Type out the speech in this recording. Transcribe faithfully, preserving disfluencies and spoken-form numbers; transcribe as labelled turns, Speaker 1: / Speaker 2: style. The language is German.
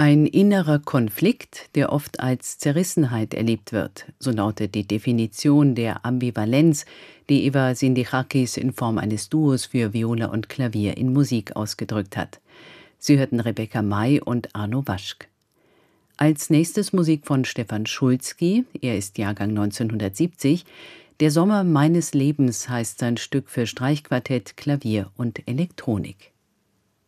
Speaker 1: Ein innerer Konflikt, der oft als Zerrissenheit erlebt wird, so lautet die Definition der Ambivalenz, die Eva Sindichakis in Form eines Duos für Viola und Klavier in Musik ausgedrückt hat. Sie hörten Rebecca May und Arno Waschk. Als nächstes Musik von Stefan Schulzky, er ist Jahrgang neunzehnhundertsiebzig. Der Sommer meines Lebens heißt sein Stück für Streichquartett, Klavier und Elektronik.